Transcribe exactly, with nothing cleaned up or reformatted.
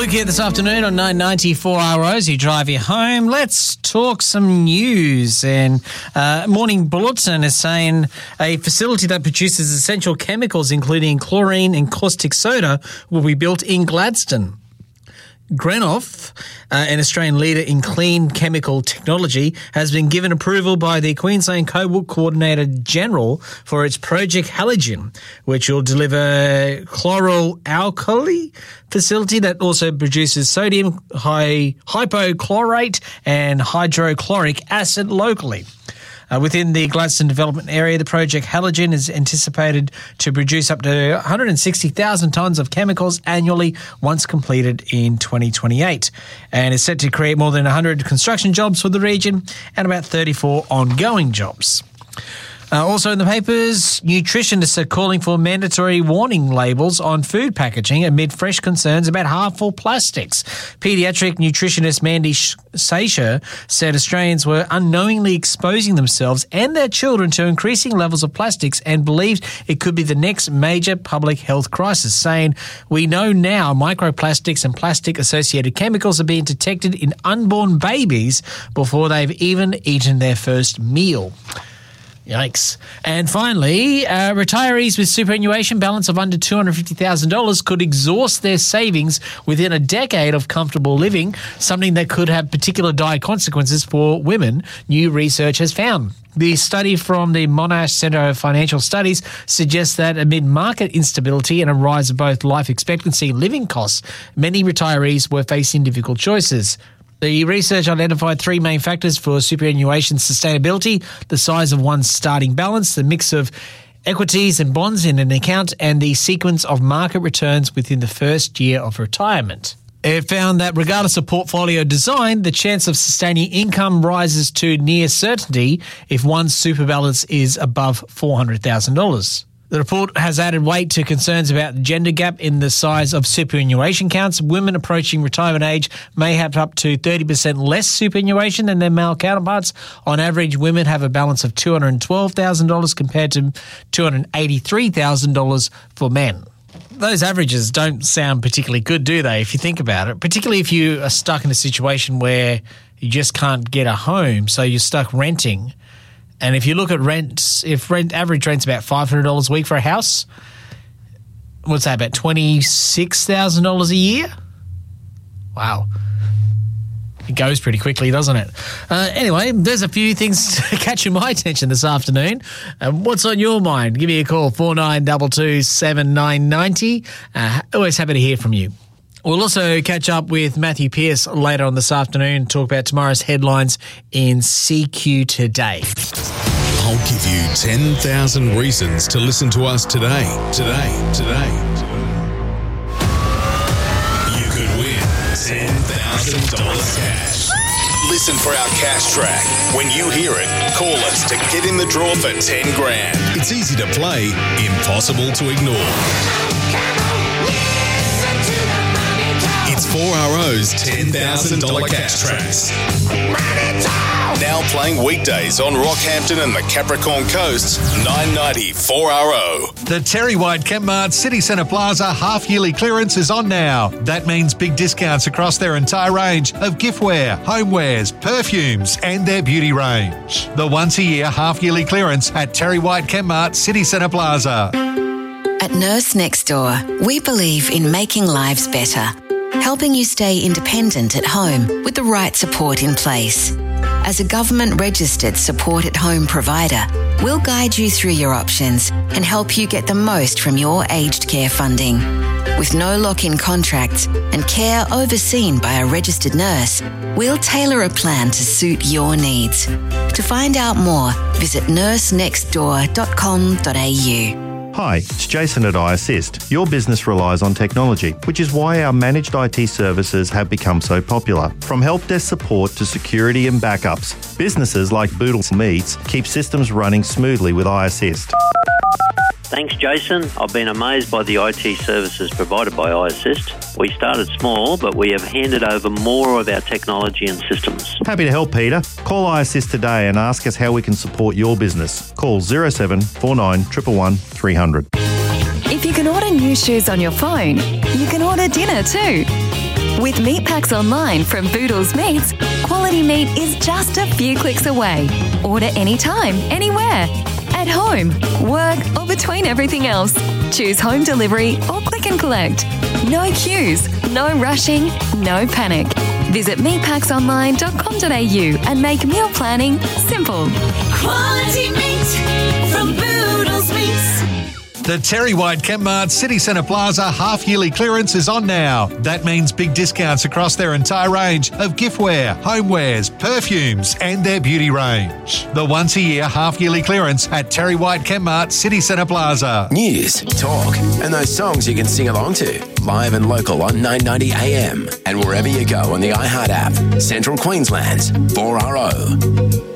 Luke here this afternoon on nine ninety four R O as you drive you home. Let's talk some news. And uh, Morning Bulletin is saying a facility that produces essential chemicals, including chlorine and caustic soda, will be built in Gladstone. Greenough, uh, an Australian leader in clean chemical technology, has been given approval by the Queensland Cobalt Coordinator General for its Project Halogen, which will deliver chloralkali facility that also produces sodium hy- hypochlorite and hydrochloric acid locally. Uh, within the Gladstone development area, the Project Halogen is anticipated to produce up to one hundred sixty thousand tonnes of chemicals annually once completed in twenty twenty-eight, and is set to create more than one hundred construction jobs for the region and about thirty-four ongoing jobs. Uh, also in the papers, nutritionists are calling for mandatory warning labels on food packaging amid fresh concerns about harmful plastics. Paediatric nutritionist Mandy Sacher said Australians were unknowingly exposing themselves and their children to increasing levels of plastics and believed it could be the next major public health crisis, saying, "We know now microplastics and plastic-associated chemicals are being detected in unborn babies before they've even eaten their first meal." Yikes. And finally, uh, retirees with superannuation balance of under two hundred fifty thousand dollars could exhaust their savings within a decade of comfortable living, something that could have particular dire consequences for women, new research has found. The study from the Monash Centre of Financial Studies suggests that amid market instability and a rise of both life expectancy and living costs, many retirees were facing difficult choices. The research identified three main factors for superannuation sustainability: the size of one's starting balance, the mix of equities and bonds in an account, and the sequence of market returns within the first year of retirement. It found that regardless of portfolio design, the chance of sustaining income rises to near certainty if one's super balance is above four hundred thousand dollars. The report has added weight to concerns about the gender gap in the size of superannuation counts. Women approaching retirement age may have up to thirty percent less superannuation than their male counterparts. On average, women have a balance of two hundred twelve thousand dollars compared to two hundred eighty-three thousand dollars for men. Those averages don't sound particularly good, do they, if you think about it? Particularly if you are stuck in a situation where you just can't get a home, so you're stuck renting. And if you look at rents, if rent average rent's about five hundred dollars a week for a house, what's that, about twenty-six thousand dollars a year? Wow. It goes pretty quickly, doesn't it? Uh, anyway, there's a few things catching my attention this afternoon. Um, what's on your mind? Give me a call, four nine two two, seven nine nine zero. Uh, always happy to hear from you. We'll also catch up with Matthew Pearce later on this afternoon, talk about tomorrow's headlines in C Q Today. I'll give you ten thousand reasons to listen to us today. Today, today. You could win ten thousand dollars cash. Listen for our cash track. When you hear it, call us to get in the draw for ten grand. It's easy to play, impossible to ignore. It's four R O's ten thousand dollars cash tracks. Now playing weekdays on Rockhampton and the Capricorn Coast, nine ninety four R O. The Terry White Kmart City Centre Plaza half-yearly clearance is on now. That means big discounts across their entire range of giftware, homewares, perfumes and their beauty range. The once-a-year half-yearly clearance at Terry White Kmart City Centre Plaza. At Nurse Next Door, we believe in making lives better, helping you stay independent at home with the right support in place. As a government-registered support-at-home provider, we'll guide you through your options and help you get the most from your aged care funding. With no lock-in contracts and care overseen by a registered nurse, we'll tailor a plan to suit your needs. To find out more, visit nurse next door dot com dot a u. Hi, it's Jason at iAssist. Your business relies on technology, which is why our managed I T services have become so popular. From help desk support to security and backups, businesses like Boodle Meats keep systems running smoothly with iAssist. Thanks, Jason. I've been amazed by the I T services provided by iAssist. We started small, but we have handed over more of our technology and systems. Happy to help, Peter. Call iAssist today and ask us how we can support your business. Call zero seven four nine one one one three hundred. If you can order new shoes on your phone, you can order dinner too. With meat packs online from Boodles Meats, quality meat is just a few clicks away. Order anytime, anywhere. At home, work, or between everything else. Choose home delivery or click and collect. No queues, no rushing, no panic. Visit meat packs online dot com dot a u and make meal planning simple. Quality meat from Boodles Meats. The Terry White Chemmart City Centre Plaza half-yearly clearance is on now. That means big discounts across their entire range of giftware, homewares, perfumes and their beauty range. The once-a-year half-yearly clearance at Terry White Chemmart City Centre Plaza. News, talk and those songs you can sing along to. Live and local on nine ninety A M and wherever you go on the iHeart app. Central Queensland's four R O.